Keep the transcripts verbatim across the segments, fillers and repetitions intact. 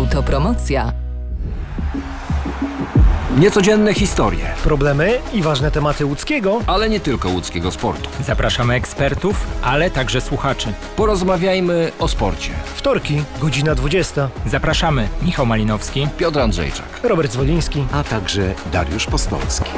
Autopromocja. Niecodzienne historie. Problemy i ważne tematy łódzkiego, ale nie tylko łódzkiego sportu. Zapraszamy ekspertów, ale także słuchaczy. Porozmawiajmy o sporcie. Wtorki, godzina dwudziesta. Zapraszamy Michał Malinowski, Piotr Andrzejczak, Robert Zwoliński, a także Dariusz Postolski.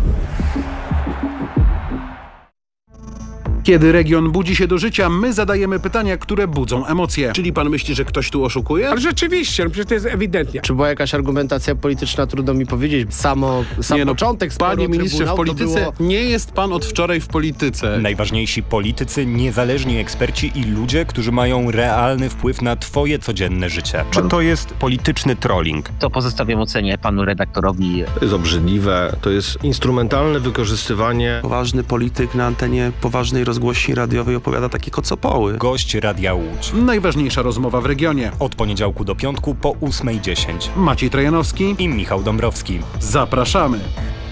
Kiedy region budzi się do życia, my zadajemy pytania, które budzą emocje. Czyli pan myśli, że ktoś tu oszukuje? Ale rzeczywiście, no przecież to jest ewidentnie. Czy była jakaś argumentacja polityczna, trudno mi powiedzieć. Samo, sam nie, no, początek sporu Panie ministrze, w polityce było... nie jest pan od wczoraj w polityce. Najważniejsi politycy, niezależni eksperci i ludzie, którzy mają realny wpływ na twoje codzienne życie. Czy to jest polityczny trolling? To pozostawiam ocenie panu redaktorowi. To jest obrzydliwe, to jest instrumentalne wykorzystywanie. Poważny polityk na antenie poważnej rozgłośni radiowej opowiada takie kocopoły. Gość Radia Łódź. Najważniejsza rozmowa w regionie. Od poniedziałku do piątku po ósmej dziesięć. Maciej Trojanowski i Michał Dąbrowski. Zapraszamy.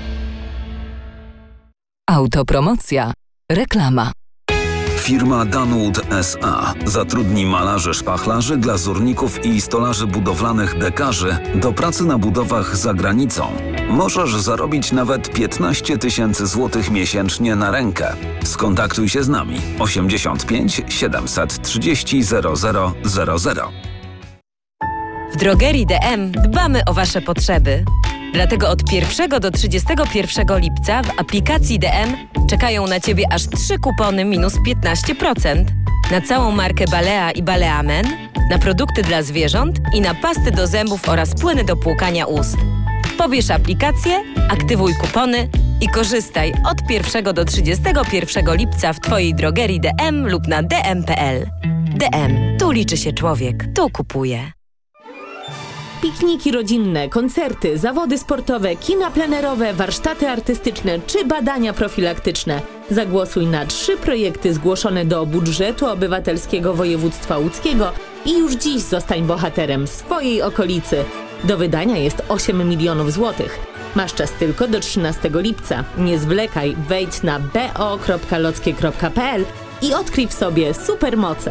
Autopromocja. Reklama. Firma Danwood S A zatrudni malarzy, szpachlarzy, glazurników i stolarzy budowlanych dekarzy do pracy na budowach za granicą. Możesz zarobić nawet piętnaście tysięcy złotych miesięcznie na rękę. Skontaktuj się z nami osiemdziesiąt pięć siedemset trzydzieści zero zero zero zero. W drogerii D M dbamy o Wasze potrzeby. Dlatego od pierwszego do trzydziestego pierwszego lipca w aplikacji D M czekają na Ciebie aż trzy kupony minus piętnaście procent. Na całą markę Balea i Balea Men, na produkty dla zwierząt i na pasty do zębów oraz płyny do płukania ust. Pobierz aplikację, aktywuj kupony i korzystaj od pierwszego do trzydziestego pierwszego lipca w Twojej drogerii D M lub na d m kropka p l. D M. Tu liczy się człowiek. Tu kupuje. Pikniki rodzinne, koncerty, zawody sportowe, kina plenerowe, warsztaty artystyczne czy badania profilaktyczne. Zagłosuj na trzy projekty zgłoszone do budżetu obywatelskiego województwa łódzkiego i już dziś zostań bohaterem swojej okolicy. Do wydania jest osiem milionów złotych. Masz czas tylko do trzynastego lipca. Nie zwlekaj, wejdź na b o kropka lockie kropka p l i odkryj w sobie supermoce.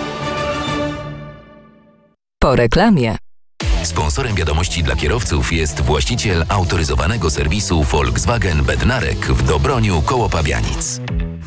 Po reklamie. Sponsorem wiadomości dla kierowców jest właściciel autoryzowanego serwisu Volkswagen Bednarek w Dobroniu koło Pabianic.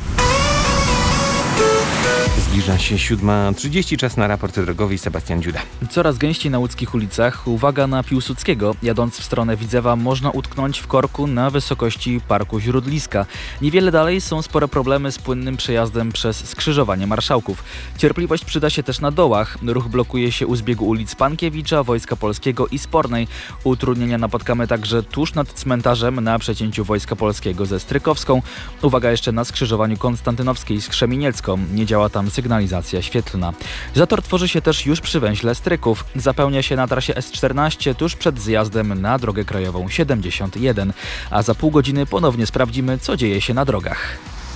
Zbliża się siódma trzydzieści, czas na raport drogowy. Sebastian Dziuda. Coraz gęściej na łódzkich ulicach. Uwaga na Piłsudskiego. Jadąc w stronę Widzewa można utknąć w korku na wysokości Parku Źródliska. Niewiele dalej są spore problemy z płynnym przejazdem przez skrzyżowanie Marszałków. Cierpliwość przyda się też na dołach. Ruch blokuje się u zbiegu ulic Pankiewicza, Wojska Polskiego i Spornej. Utrudnienia napotkamy także tuż nad cmentarzem na przecięciu Wojska Polskiego ze Strykowską. Uwaga jeszcze na skrzyżowaniu Konstantynowskiej z Krzemieniecką. Nie działa tam sygnalizacja świetlna. Zator tworzy się też już przy węźle Stryków. Zapełnia się na trasie S czternaście tuż przed zjazdem na drogę krajową siedemdziesiąt jeden. A za pół godziny ponownie sprawdzimy, co dzieje się na drogach.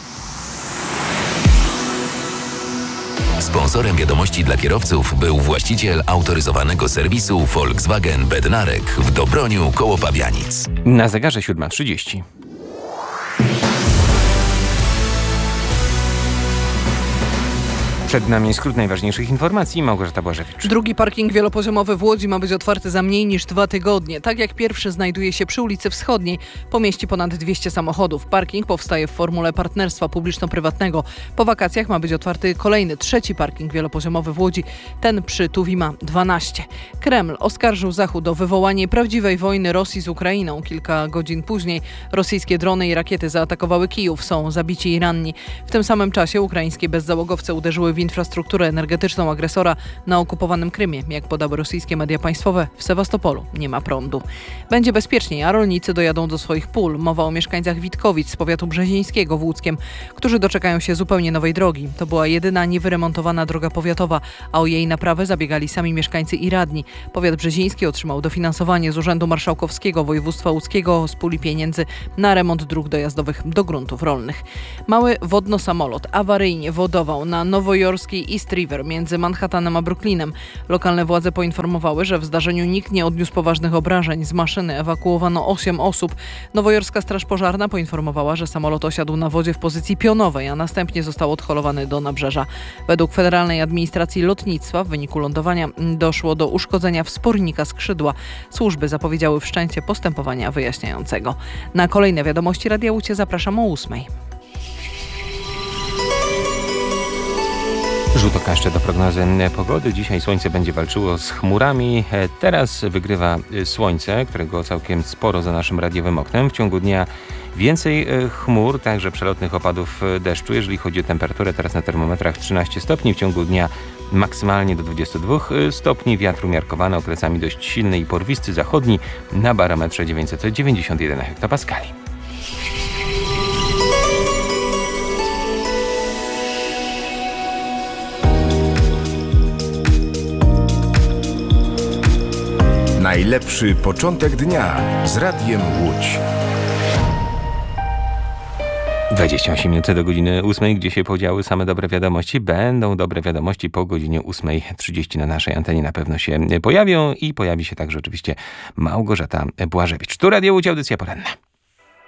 Sponsorem wiadomości dla kierowców był właściciel autoryzowanego serwisu Volkswagen Bednarek w Dobroniu koło Pabianic. Na zegarze siódma trzydzieści. Przed nami skrót najważniejszych informacji. Małgorzata Błażewicz. Drugi parking wielopoziomowy w Łodzi ma być otwarty za mniej niż dwa tygodnie. Tak jak pierwszy znajduje się przy ulicy Wschodniej. Pomieści ponad dwieście samochodów. Parking powstaje w formule partnerstwa publiczno-prywatnego. Po wakacjach ma być otwarty kolejny, trzeci parking wielopoziomowy w Łodzi. Ten przy Tuwi ma dwanaście. Kreml oskarżył Zachód o wywołanie prawdziwej wojny Rosji z Ukrainą. Kilka godzin później rosyjskie drony i rakiety zaatakowały Kijów. Są zabici i ranni. W tym samym czasie ukraińskie bezzałogowce uderzyły w infrastrukturę energetyczną agresora na okupowanym Krymie. Jak podały rosyjskie media państwowe, w Sewastopolu nie ma prądu. Będzie bezpieczniej, a rolnicy dojadą do swoich pól. Mowa o mieszkańcach Witkowic z powiatu brzezińskiego w Łódzkiem, którzy doczekają się zupełnie nowej drogi. To była jedyna niewyremontowana droga powiatowa, a o jej naprawę zabiegali sami mieszkańcy i radni. Powiat brzeziński otrzymał dofinansowanie z Urzędu Marszałkowskiego Województwa Łódzkiego z puli pieniędzy na remont dróg dojazdowych do gruntów rolnych. Mały wodno-samolot awaryjnie wodował na nowojorskiej nowojorskiej East River między Manhattanem a Brooklynem. Lokalne władze poinformowały, że w zdarzeniu nikt nie odniósł poważnych obrażeń. Z maszyny ewakuowano osiem osób. Nowojorska Straż Pożarna poinformowała, że samolot osiadł na wodzie w pozycji pionowej, a następnie został odholowany do nabrzeża. Według Federalnej Administracji Lotnictwa w wyniku lądowania doszło do uszkodzenia wspornika skrzydła. Służby zapowiedziały wszczęcie postępowania wyjaśniającego. Na kolejne wiadomości Radia Łucie zapraszam o ósmej. Rzut oka jeszcze do prognozy pogody. Dzisiaj słońce będzie walczyło z chmurami. Teraz wygrywa słońce, którego całkiem sporo za naszym radiowym oknem. W ciągu dnia więcej chmur, także przelotnych opadów deszczu. Jeżeli chodzi o temperaturę, teraz na termometrach trzynaście stopni. W ciągu dnia maksymalnie do dwudziestu dwóch stopni. Wiatr umiarkowany, okresami dość silny i porwisty, zachodni na barometrze dziewięćset dziewięćdziesiąt jeden hektopaskali. Najlepszy początek dnia z Radiem Łódź. dwadzieścia osiem minut do godziny ósmej, gdzie się podziały same dobre wiadomości. Będą dobre wiadomości po godzinie ósmej trzydzieści na naszej antenie na pewno się pojawią i pojawi się także oczywiście Małgorzata Błażewicz. Tu Radio Łódź, audycja poranna.